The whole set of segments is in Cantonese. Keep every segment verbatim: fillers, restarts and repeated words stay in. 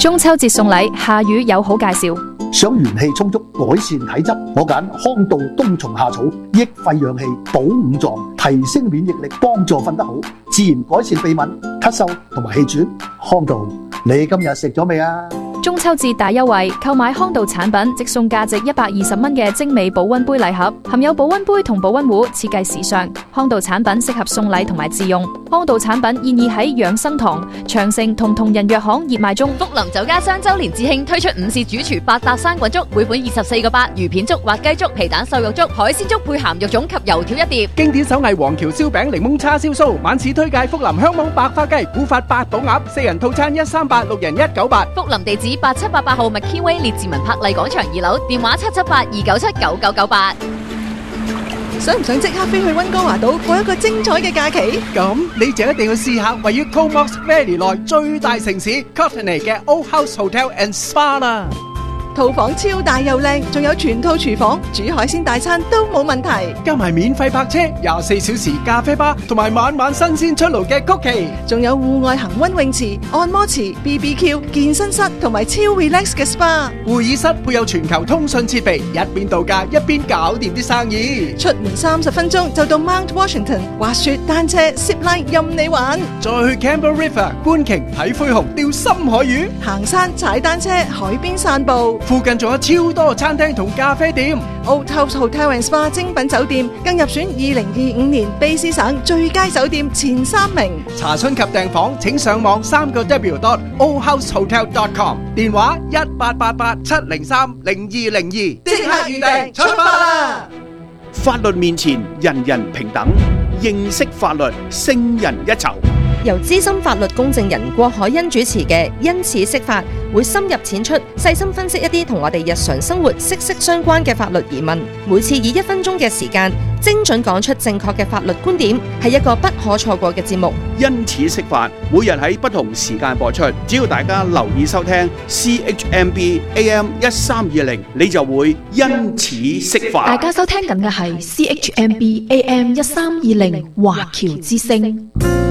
中秋節送禮，夏雨有好介紹。 想元氣充足，改善體質，我揀康道冬蟲夏草，益肺養氣，補五臟，提升免疫力，幫助瞓得好，自然改善鼻敏、咳嗽同埋氣喘。康道，你今日食咗未啊？ 中秋節大優惠，購買康道產品即送價值一百二十蚊嘅精美保溫杯禮盒，含有保溫杯同保溫壺，設計時尚。康道產品適合送禮同埋自用。康道產品現已喺養生堂、長盛同同仁藥行熱賣中。 福林酒家雙周年致慶推出午市主廚八搭生滾粥，每本二十四個八，魚片粥、滑雞粥、皮蛋瘦肉粥、海鮮粥配鹹肉粽及油條一碟。 經典手藝黃橋燒餅、檸檬叉燒酥，晚市推介福林香網白花雞、古法八寶鴨，四人套餐一三八，六人一九八。 福林地址八七八八號麥堅威列治文柏麗廣場二樓，電話七七八二九七九九九八。 想唔想即刻飛去溫哥華島過一個精彩嘅假期？ 咁你就一定要試下位於 Comox Valley 內最大城市 Courtenay 嘅 Old House Hotel and Spa 啦。 套房超大又靚，仲有全套廚房，煮海鮮大餐都冇問題。 加埋免費泊車、廿四小時咖啡吧，同埋晚晚新鮮出爐嘅曲奇， 仲有戶外恒溫泳池、按摩池、B B Q、健身室同埋超 relax 嘅 S P A。 會議室配有全球通訊設備，一邊度假一邊搞掂啲生意。 出門三十分鐘就到 Mount Washington， 滑雪、單車、zip line 任你玩。 再去 Campbell River 觀鯨睇灰熊、釣深海魚， 行山、踩單車、海邊散步。 附近仲有超多餐廳同咖啡店。 Old House Hotel and Spa 精品酒店更入選二零二五年卑詩省最佳酒店前三名。 查詢及訂房請上網三個 W dot old house hotel dot com， 電話一八八八七零三零二零二，即刻預訂，出發啦！ 法律面前人人平等，認識法律勝人一籌。 由資深法律公證人郭海欣主持嘅因此釋法，會深入淺出，細心分析一啲同我哋日常生活息息相關嘅法律疑問。每次以一分鐘嘅時間，精準講出正確嘅法律觀點，係一個不可錯過嘅節目。 因此釋法，每日喺不同時間播出，只要大家留意收聽 C H M B A M 一三二零，你就會因此釋法。 大家收聽緊嘅係 C H M B A M 一三二零華僑之聲。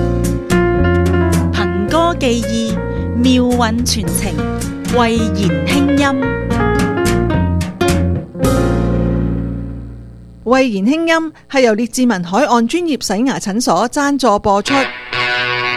歌記憶，妙韻傳情，慧言輕音。 慧言輕音係由列治文海岸專業洗牙診所贊助播出。